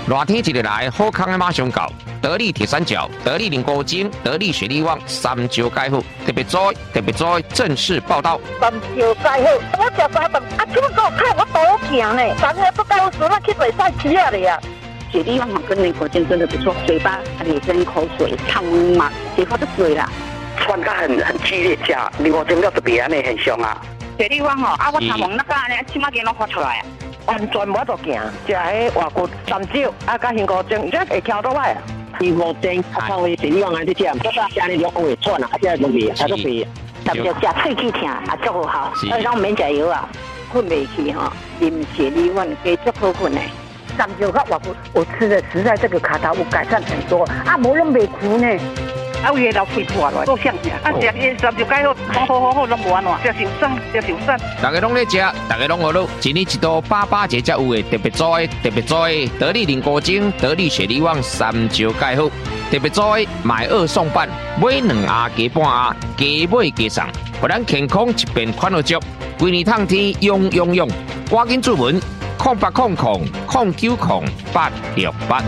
热天一日来，好康的马上到。得力铁三角、得力凝固精、得力雪力旺三招解好，特别在正式报道。 三招解好，我食三顿，怎么给我看我多行呢？三个不够时，我去买菜吃了呀。 雪力旺跟凝固精真的不错，嘴巴很跟口水汤嘛，结果就水啦。 穿甲很激烈，吃凝固精了特别安尼很凶啊。 雪力旺啊，我头毛那个安尼，起码给拢发出来啊。 完全无得行，食迄外骨三招，甲凝固精，这会挑倒来啊。 凝固精，靠位雪力旺安尼食，不是安尼就会喘啊，这容易，它都比。 特别食喙齿疼，也足好，咱免食药啊，困袂去哈，啉雪力旺加足好困的。 三招甲外骨，我吃的实在这个卡头有改善很多，无拢袂苦呢。 有嘢流肺破落，够香食。食伊三招解好，好，拢无安怎，食受伤。 大家拢咧食，大家拢好乐，一年一度88节才有的特别在得力凝固精、得力雪力旺三招解好，特别在买2送半，买2盒加半盒，加买加送，互咱健康一边款好足，规年通天用，赶紧注文0800090868。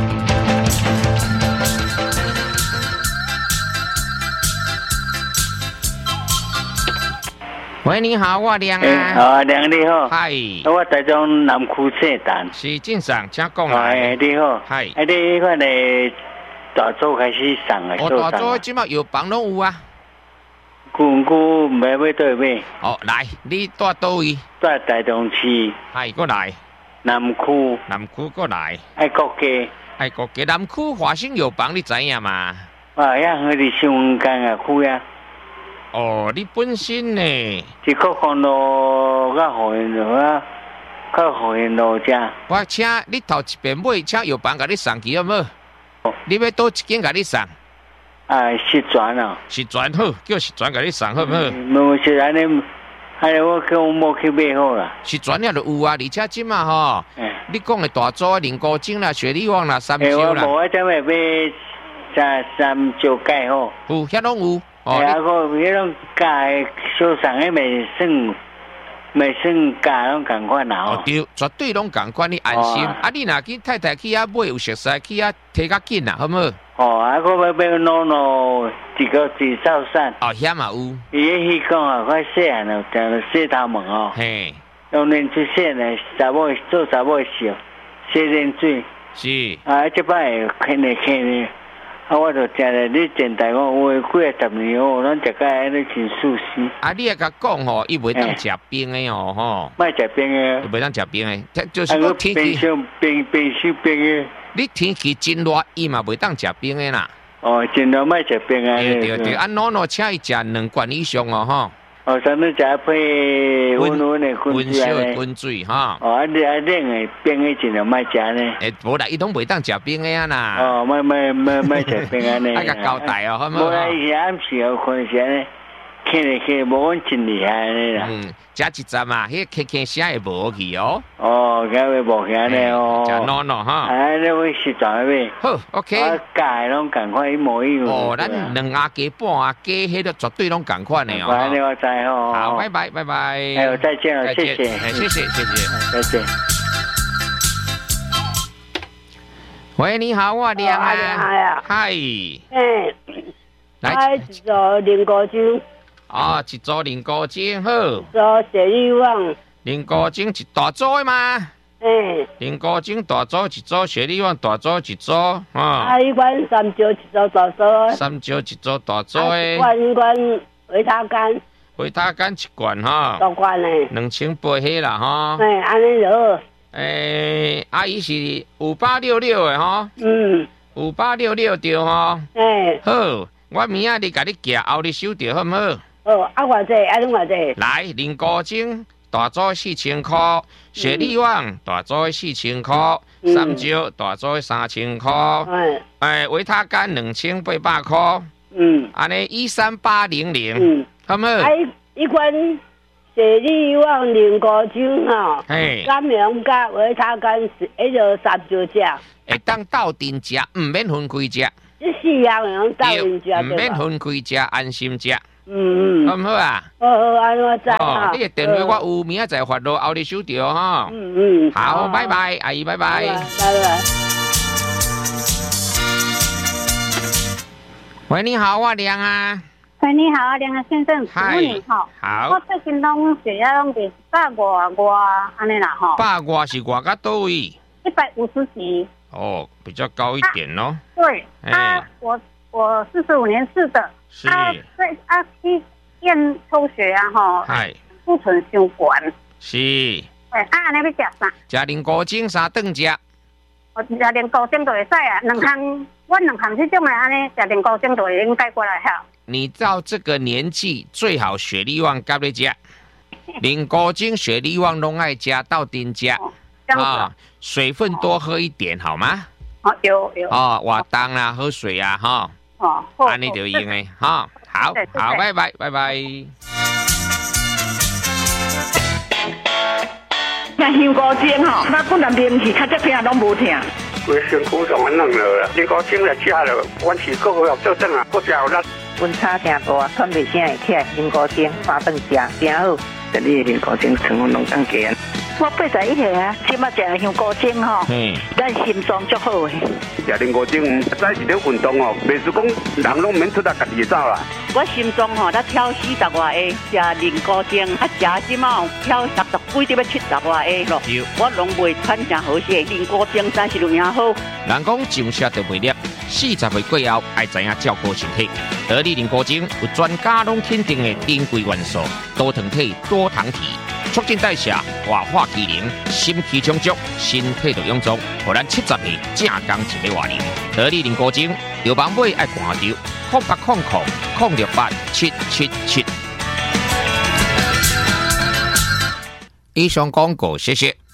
喂，你好，我梁啊。 好，梁你好。 嗨。 我台中南区姓陈。 是正常，请讲来。 你好。 嗨。 你迄个大组开始送的。 大组即马药房拢有啊。 久买倒买。 哦，来，你住倒位？ 住台中市。 嗨，过来。 南区过来。 爱国街。 南区华兴药房你知影嘛？ 遐我伫新闻港啊区啊。 哦，你本身呢？ 是国防路甲河源路啊，甲河源路遮。 我请你头一遍买，请药房甲你送去好无？你要倒一间甲你送？ 实转啊。 实转好，叫实转甲你送好无？ 无是安尼，我叫我某去买好啦。 实转了就有啊，而且即马吼，你讲的大组凝固精啦、雪力旺啦、三招啦。 我怎么买三招解好？ 有，遐拢有。 迄种价小送迄未算价拢共款啦吼。 对，绝对拢共款，你安心。你若去太太去遐买有熟悉，去遐摕较紧啦，好无？ 我要买弄一个紫草伞。 遐嘛有。 伊迄讲快细汉了，定洗头毛哦。 嘿。 用连出线的查某做查某笑，洗脸水。 是。 这摆会肯定。我就食了，你前台讲有几10年哦，咱食甲安尼真舒适。 你也甲讲吼，伊袂当食冰的哦，吼。 莫食冰的。 袂当食冰的，就是讲天气。 冰的。 你天气真热，伊嘛袂当食冰的啦。 真热莫食冰的。 对，诺请伊食2罐以上哦，吼。 咱们食配温的滚水哈。 冷的冰的尽量莫食呢。 无啦，伊拢袂当食冰的啊啦。 莫食冰的呢。 甲交代哦，好无？ 无啦，伊暗时可能是安尼，起无阮真厉害安尼啦。 食一站啊，迄声会无去哦。 该会无去安尼哦。 食诺哈。 你会实在咩？ 好 ，OK。 我价拢共款一模一样。 咱2盒加半盒加，迄个绝对拢共款的哦。 安尼我知哦。 好，拜拜。 再见了，谢谢。再见。 喂，你好，我梁啊。嗨。 来一组凝固精。 一组凝固精好。 一组雪力旺。 凝固精一大组的吗？凝固精大组一组，雪力旺大组一组， 一罐三招一组大组。 三招一组大组的。 一罐维他干。 维他干1罐哈。 大罐的。 2800迄啦哈。 安尼就好。 阿姨是5866的哈。5866对哈。好，我明仔日甲你寄后日收着好唔好？ 偌济？拢偌济？ 来，凝固精大组4000块，雪力旺大组4000块，三招大组3000块，维他干2800块，安尼13800，好唔好？ 一罐雪力旺凝固精吼，甘良甲维他干迄个3招食， 会当斗阵食，唔免分开食。 这4样用斗阵食， 唔免分开食，安心食。好唔好啊？ 安怎知？ 你的电话我有，明仔载发落后日收着哈。好，拜拜，阿姨，拜拜。 拜拜。 喂，你好，我梁啊。 喂，你好，梁啊先生，请问你好。 好。 我最近拢血压拢是100安尼啦吼。 100是外到多位 ？150几。 哦，比较高一点咯。 对。我45年次的。 是。 去验抽血啊吼。 嗨。 库存伤悬。 是。 安尼要食啥？ 吃灵果精3顿食。 我食灵果精就会使啊，两项，我两项这种的安尼食灵果精就会应该过来好。 你到这个年纪，最好血力旺甲你食，灵果精、血力旺拢爱食到顶食啊，水分多喝一点好吗？ 有哦，活动啦，喝水啊，哈。 哦， 安尼就用诶，哈，好，拜拜，拜拜。 那香菇精吼，那本来面去，较这片拢无疼。 规身躯上很冷了，香菇精来吃了，阮是够好做阵啊，够有力。 温差真大，喘袂声会起来，香菇精3顿食，真好。 这里的香菇精成分拢更低。 我81岁啊，即马食香菇精吼，咱心脏足好诶。 食香菇精，早是咧运动哦，袂是讲人拢免出来家己走啦。 我心脏吼，才跳40外下，食香菇精，食即马跳60几，要70外下咯。我拢袂喘成好势，香菇精真是有影好。 人讲上车就袂粒，40岁过后爱知影照顾身体。得力灵菇精有专家拢肯定的珍贵元素，多糖体、多糖体。促进代谢、活化机能、心气充足、身体就臃肿，互咱70岁正刚一个活龄。得力灵菇精，有网买爱看着0800-068-777。以上广告，谢谢。